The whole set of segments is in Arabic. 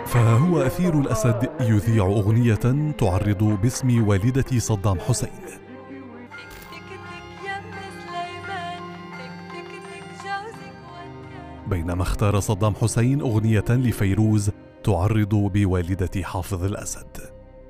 فها هو أثير الأسد يذيع أغنية تعرض باسم والدة صدام حسين، بينما اختار صدام حسين أغنية لفيروز تعرض بوالدة حافظ الأسد.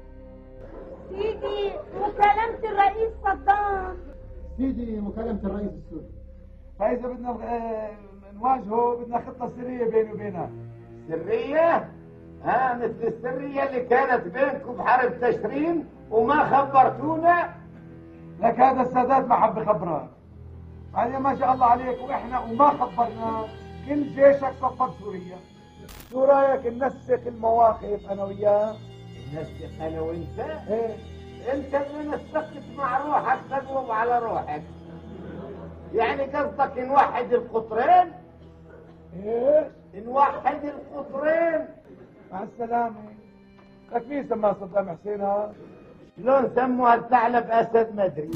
سيدي مكالمة الرئيس صدام. سيدي مكالمة الرئيس السوري. فإذا بدنا نواجهه بدنا خطة سرية بيني وبينها. سرية؟ مثل السرية اللي كانت بينكم بحرب تشرين وما خبرتونا؟ لك هذا السادات ما حب يخبرك. يعني ما شاء الله عليك واحنا وما خبرناك، كل جيشك صفد سوريا. شو رايك ننسق المواقف انا وياه؟ ننسق انا وانت؟ ايه انت اللي نسقت مع روحك تقوم على روحك. يعني قصدك نوحد القطرين؟ ايش؟ نوحد القطرين. مع السلامة. لك مين سماه صدام حسين هذا؟ شلون سموها الثعلب اسد ما ادري.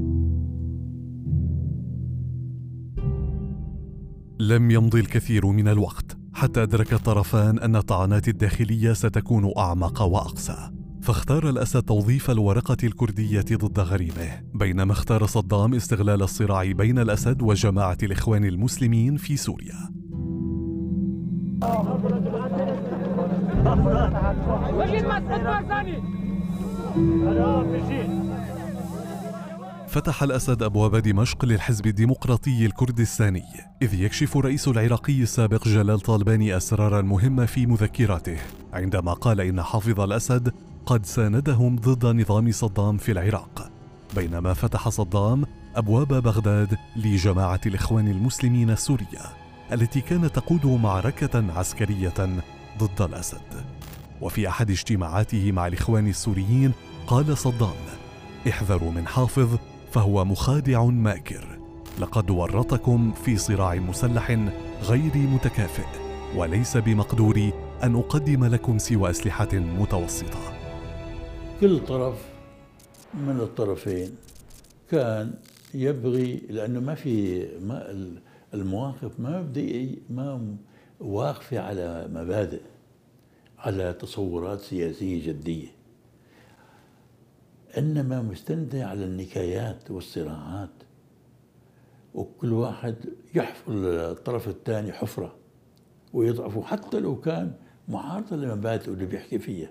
لم يمضي الكثير من الوقت حتى أدرك الطرفان أن الطعنات الداخلية ستكون أعمق وأقسى، فاختار الأسد توظيف الورقة الكردية ضد غريمه، بينما اختار صدام استغلال الصراع بين الأسد وجماعة الإخوان المسلمين في سوريا. فتح الأسد أبواب دمشق للحزب الديمقراطي الكردستاني، إذ يكشف الرئيس العراقي السابق جلال طالباني أسرارا مهمة في مذكراته عندما قال إن حافظ الأسد قد ساندهم ضد نظام صدام في العراق، بينما فتح صدام أبواب بغداد لجماعة الإخوان المسلمين السورية التي كانت تقود معركة عسكرية ضد الأسد. وفي أحد اجتماعاته مع الإخوان السوريين قال صدام: احذروا من حافظ فهو مخادع ماكر، لقد ورطكم في صراع مسلح غير متكافئ، وليس بمقدوري أن أقدم لكم سوى أسلحة متوسطة. كل طرف من الطرفين كان يبغي، لأنه ما المواقف ما واقفة على مبادئ، على تصورات سياسية جدية، إنما مستندة على النكايات والصراعات، وكل واحد يحفر الطرف الثاني حفرة ويضعفه حتى لو كان معارضة لمبادئه اللي بيحكي فيها.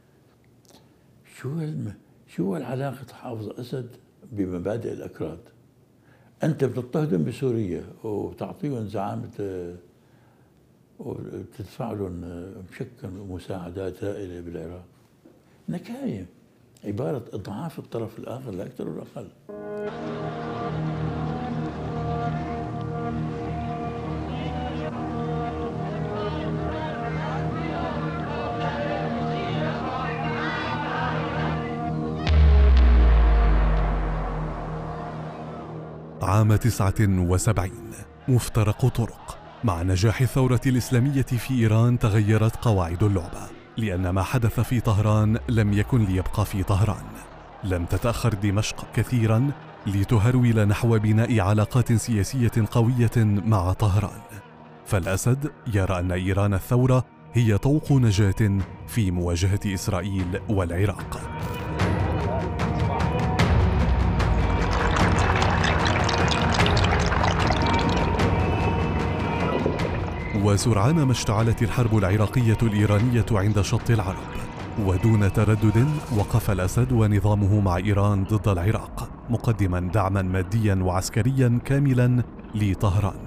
شو العلاقة حافظ الأسد بمبادئ الأكراد؟ أنت بتضطهدهم بسوريا وتعطيهم زعامة وتدفع لهم بشكل مساعدات هائلة بالعراق. نكاية، عبارة إضعاف الطرف الآخر لا أكثر ولا أقل. عام 79 مفترق طرق. مع نجاح الثورة الإسلامية في إيران تغيرت قواعد اللعبة، لأن ما حدث في طهران لم يكن ليبقى في طهران. لم تتأخر دمشق كثيرا لتهرول نحو بناء علاقات سياسية قوية مع طهران، فالأسد يرى أن إيران الثورة هي طوق نجاة في مواجهة إسرائيل والعراق. وسرعان ما اشتعلت الحرب العراقية الإيرانية عند شط العرب، ودون تردد وقف الأسد ونظامه مع إيران ضد العراق، مقدما دعما ماديا وعسكريا كاملا لطهران.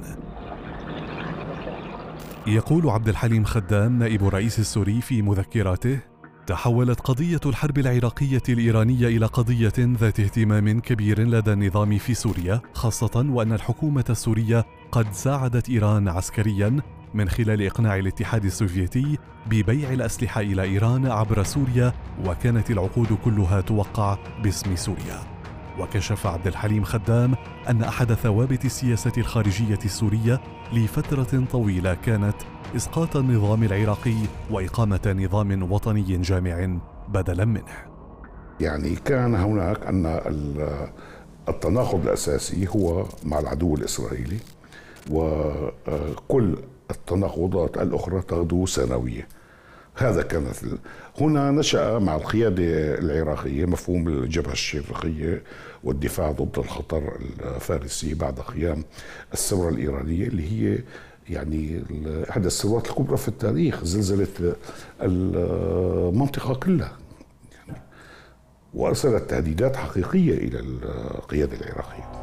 يقول عبد الحليم خدام نائب الرئيس السوري في مذكراته: تحولت قضية الحرب العراقية الإيرانية إلى قضية ذات اهتمام كبير لدى النظام في سوريا، خاصة وأن الحكومة السورية قد ساعدت إيران عسكريا من خلال إقناع الاتحاد السوفيتي ببيع الأسلحة إلى إيران عبر سوريا، وكانت العقود كلها توقع باسم سوريا. وكشف عبد الحليم خدام أن أحد ثوابت السياسة الخارجية السورية لفترة طويلة كانت إسقاط النظام العراقي وإقامة نظام وطني جامع بدلا منه. يعني كان هناك أن التناقض الأساسي هو مع العدو الإسرائيلي، وكل التناقضات الأخرى تغدو ثانوية. هذا كانت هنا نشأ مع القيادة العراقية مفهوم الجبهة الشرقية والدفاع ضد الخطر الفارسي بعد قيام الثورة الإيرانية اللي هي يعني إحدى الثورات الكبرى في التاريخ، زلزلت المنطقة كلها يعني، وأرسلت تهديدات حقيقية إلى القيادة العراقية.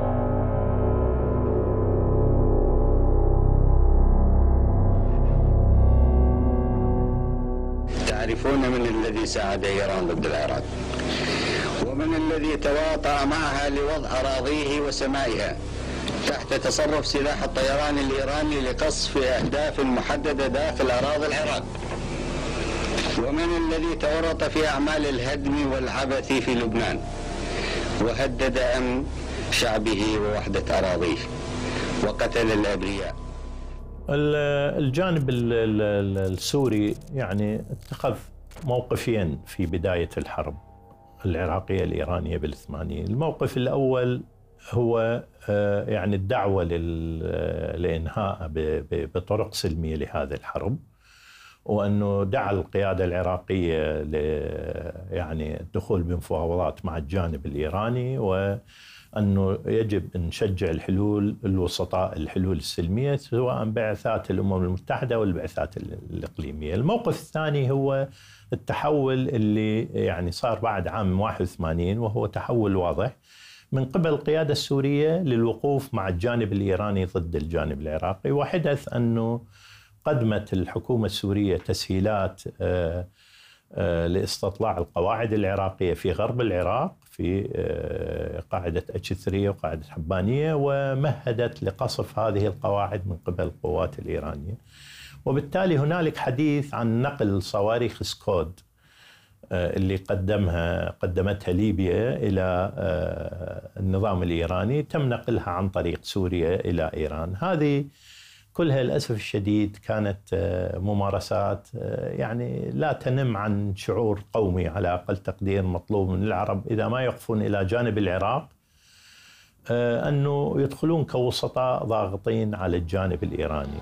تعرفون من الذي ساعد إيران ضد العراق، ومن الذي تواطأ معها لوضع أراضيه وسمائها تحت تصرف سلاح الطيران الإيراني لقصف أهداف محددة داخل أراضي العراق، ومن الذي تورط في أعمال الهدم والعبث في لبنان وهدد أمن شعبه ووحدة أراضيه وقتل الأبرياء. الجانب السوري يعني اتخذ موقفين في بداية الحرب العراقية الإيرانية بال80. الموقف الأول هو يعني الدعوة لإنهاء بطرق سلمية لهذه الحرب، وأنه دعا القيادة العراقية يعني الدخول بمفاوضات مع الجانب الإيراني، وأنه يجب أن نشجع الحلول الوسطاء، الحلول السلمية، سواء بعثات الأمم المتحدة والبعثات الإقليمية. الموقف الثاني هو التحول اللي يعني صار بعد عام 81، وهو تحول واضح من قبل القيادة السورية للوقوف مع الجانب الإيراني ضد الجانب العراقي. وحدث أنه قدمت الحكومة السورية تسهيلات لاستطلاع القواعد العراقية في غرب العراق، في قاعدة H3 وقاعدة حبانية، ومهدت لقصف هذه القواعد من قبل القوات الإيرانية. وبالتالي هنالك حديث عن نقل صواريخ سكود اللي قدمتها ليبيا إلى النظام الإيراني، تم نقلها عن طريق سوريا إلى إيران. هذه كلها للأسف الشديد كانت ممارسات يعني لا تنم عن شعور قومي على أقل تقدير. مطلوب من العرب إذا ما يقفون إلى جانب العراق أنه يدخلون كوسطاء ضاغطين على الجانب الإيراني.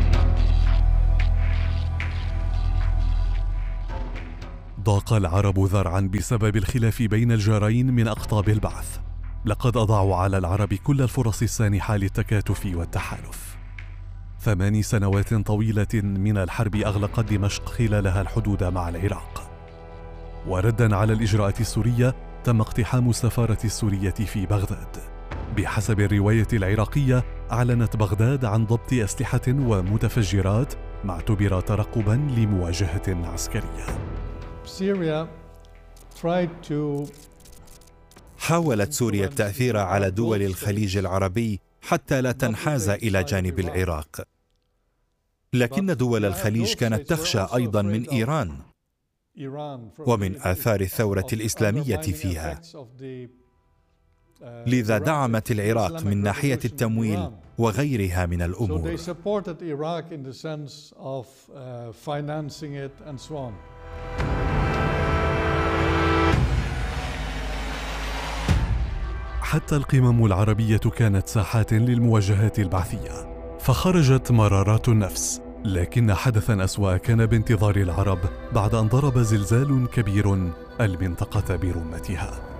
ضاق العرب ذرعا بسبب الخلاف بين الجارين من أقطاب البعث. لقد أضاعوا على العرب كل الفرص السانحة للتكاتف والتحالف. 8 سنوات طويلة من الحرب أغلقت دمشق خلالها الحدود مع العراق. وردا على الإجراءات السورية تم اقتحام السفارة السورية في بغداد. بحسب الرواية العراقية أعلنت بغداد عن ضبط أسلحة ومتفجرات ما اعتبر ترقبا لمواجهة عسكرية. حاولت سوريا التأثير على دول الخليج العربي حتى لا تنحاز إلى جانب العراق، لكن دول الخليج كانت تخشى أيضا من إيران ومن آثار الثورة الإسلامية فيها، لذا دعمت العراق من ناحية التمويل وغيرها من الأمور. حتى القمم العربية كانت ساحات للمواجهات البعثية، فخرجت مرارات النفس. لكن حدثا أسوأ كان بانتظار العرب بعد أن ضرب زلزال كبير المنطقة برمتها.